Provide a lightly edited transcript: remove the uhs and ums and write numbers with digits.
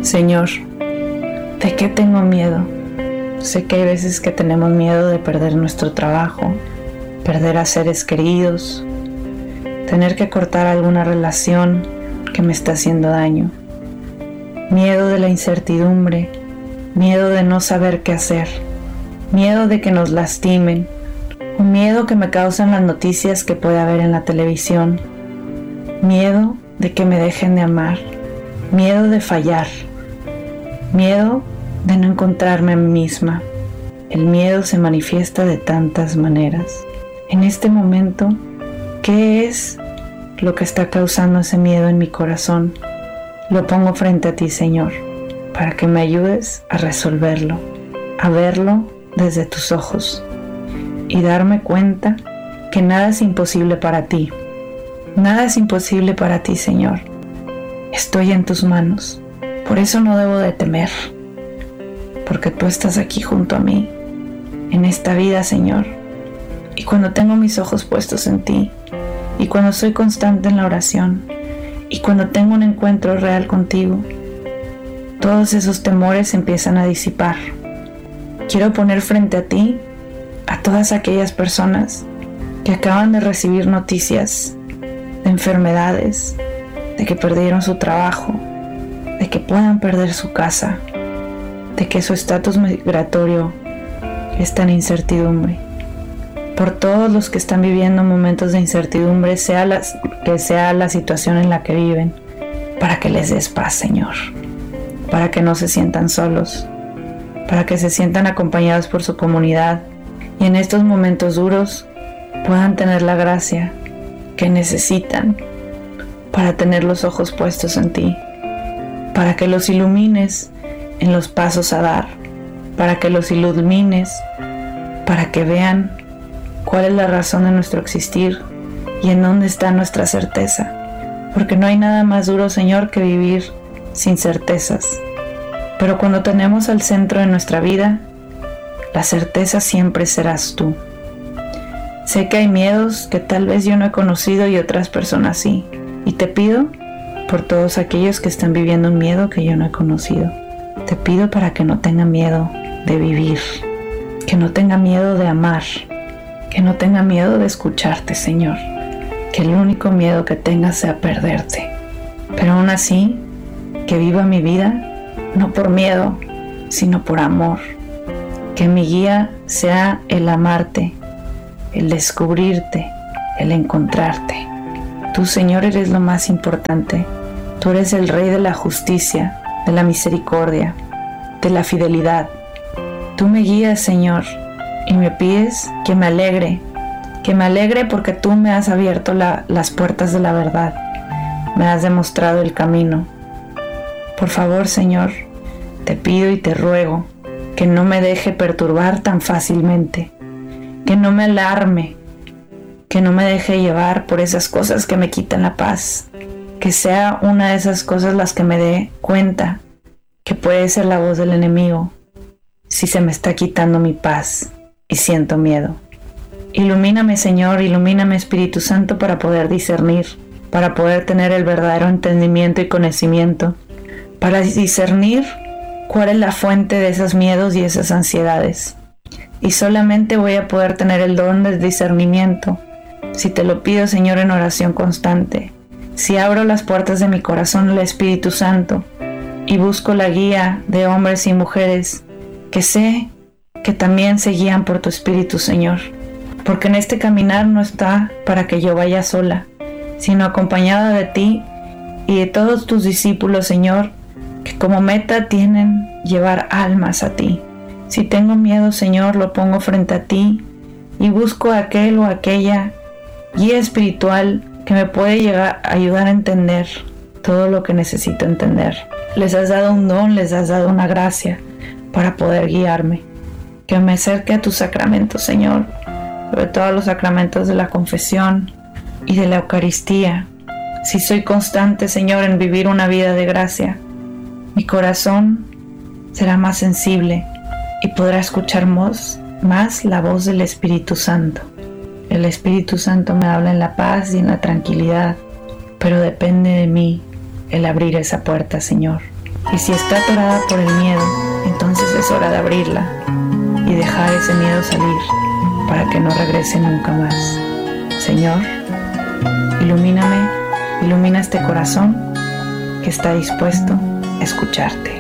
Señor, ¿de qué tengo miedo? Sé que hay veces que tenemos miedo de perder nuestro trabajo, perder a seres queridos, tener que cortar alguna relación que me está haciendo daño. Miedo de la incertidumbre, miedo de no saber qué hacer, miedo de que nos lastimen, un miedo que me causan las noticias que puede haber en la televisión, miedo de que me dejen de amar, miedo de fallar, miedo de no encontrarme a mí misma. El miedo se manifiesta de tantas maneras. En este momento, ¿qué es lo que está causando ese miedo en mi corazón? Lo pongo frente a ti, Señor, para que me ayudes a resolverlo, a verlo desde tus ojos y darme cuenta que nada es imposible para ti. Nada es imposible para ti, Señor. Estoy en tus manos. Por eso no debo de temer, porque tú estás aquí junto a mí, en esta vida, Señor. Y cuando tengo mis ojos puestos en ti, y cuando soy constante en la oración, y cuando tengo un encuentro real contigo, todos esos temores empiezan a disipar. Quiero poner frente a ti a todas aquellas personas que acaban de recibir noticias de enfermedades, de que perdieron su trabajo, de que puedan perder su casa, de que su estatus migratorio está en incertidumbre. Por todos los que están viviendo momentos de incertidumbre, que sea la situación en la que viven, para que les des paz, Señor, para que no se sientan solos, para que se sientan acompañados por su comunidad y en estos momentos duros puedan tener la gracia que necesitan para tener los ojos puestos en ti, para que los ilumines en los pasos a dar, para que los ilumines, para que vean cuál es la razón de nuestro existir y en dónde está nuestra certeza, porque no hay nada más duro, Señor, que vivir sin certezas. Pero cuando tenemos al centro de nuestra vida, la certeza siempre serás tú. Sé que hay miedos que tal vez yo no he conocido y otras personas sí, y te pido por todos aquellos que están viviendo un miedo que yo no he conocido. Te pido para que no tengan miedo de vivir, que no tengan miedo de amar, que no tengan miedo de escucharte, Señor, que el único miedo que tenga sea perderte. Pero aún así, que viva mi vida no por miedo, sino por amor. Que mi guía sea el amarte, el descubrirte, el encontrarte. Tú, Señor, eres lo más importante. Tú eres el Rey de la justicia, de la misericordia, de la fidelidad. Tú me guías, Señor, y me pides que me alegre porque tú me has abierto las puertas de la verdad. Me has demostrado el camino. Por favor, Señor, te pido y te ruego que no me deje perturbar tan fácilmente, que no me alarme, que no me deje llevar por esas cosas que me quitan la paz, que sea una de esas cosas las que me dé cuenta que puede ser la voz del enemigo si se me está quitando mi paz y siento miedo. Ilumíname, Señor, ilumíname, Espíritu Santo, para poder discernir, para poder tener el verdadero entendimiento y conocimiento, para discernir cuál es la fuente de esos miedos y esas ansiedades. Y solamente voy a poder tener el don del discernimiento si te lo pido, Señor, en oración constante, si abro las puertas de mi corazón al Espíritu Santo y busco la guía de hombres y mujeres que sé que también se guían por tu Espíritu, Señor, porque en este caminar no está para que yo vaya sola, sino acompañada de ti y de todos tus discípulos, Señor, que como meta tienen llevar almas a ti. Si tengo miedo, Señor, lo pongo frente a ti y busco a aquel o aquella guía espiritual que me puede llegar a ayudar a entender todo lo que necesito entender. Les has dado un don, les has dado una gracia para poder guiarme. Que me acerque a tus sacramentos, Señor, sobre todo los sacramentos de la confesión y de la Eucaristía. Si soy constante, Señor, en vivir una vida de gracia, mi corazón será más sensible y podrá escuchar más la voz del Espíritu Santo. El Espíritu Santo me habla en la paz y en la tranquilidad, pero depende de mí el abrir esa puerta, Señor. Y si está atorada por el miedo, entonces es hora de abrirla y dejar ese miedo salir para que no regrese nunca más. Señor, ilumíname, ilumina este corazón que está dispuesto a escucharte.